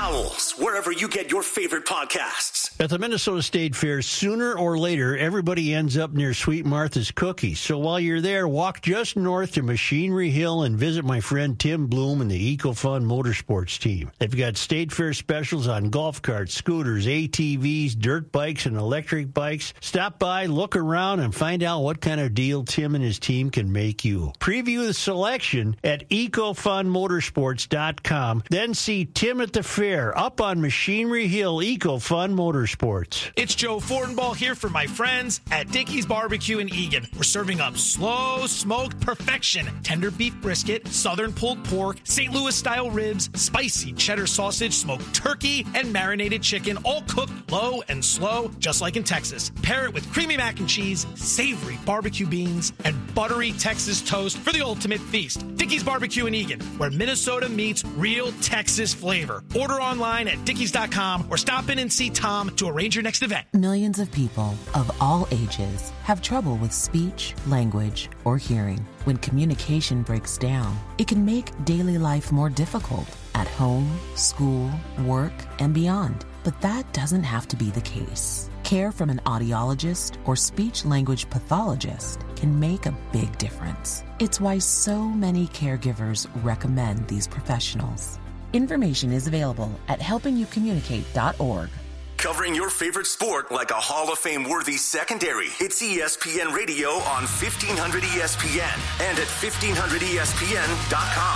Owls, wherever you get your favorite podcasts. At the Minnesota State Fair, sooner or later, everybody ends up near Sweet Martha's Cookies. So while you're there, walk just north to Machinery Hill and visit my friend Tim Bloom and the EcoFun Motorsports team. They've got State Fair specials on golf carts, scooters, ATVs, dirt bikes, and electric bikes. Stop by, look around, and find out what kind of deal Tim and his team can make you. Preview the selection at EcoFunMotorsports.com. Then see Tim at the fair up on Machinery Hill, EcoFun Motorsports. It's Joe Fortenbaugh here for my friends at Dickey's Barbecue in Eagan. We're serving up slow smoked perfection, tender beef brisket, southern pulled pork, St. Louis style ribs, spicy cheddar sausage, smoked turkey, and marinated chicken, all cooked low and slow, just like in Texas. Pair it with creamy mac and cheese, savory barbecue beans, and buttery Texas toast for the ultimate feast. Dickey's Barbecue in Eagan, where Minnesota meets real Texas flavor. Order online at dickeys.com or stop in and see Tom to arrange your next event. Millions of people of all ages have trouble with speech, language, or hearing. When communication breaks down, it can make daily life more difficult at home, school, work, and beyond. But that doesn't have to be the case. Care from an audiologist or speech-language pathologist can make a big difference. It's why so many caregivers recommend these professionals. Information is available at helpingyoucommunicate.org. Covering your favorite sport like a Hall of Fame-worthy secondary. It's ESPN Radio on 1500 ESPN and at 1500ESPN.com.